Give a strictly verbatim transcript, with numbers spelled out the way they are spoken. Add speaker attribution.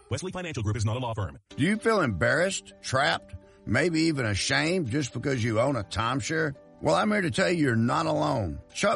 Speaker 1: Wesley Financial Group is not a law firm.
Speaker 2: Do you feel embarrassed, trapped, maybe even ashamed just because you own a timeshare? Well, I'm here to tell you you're not alone. Chuck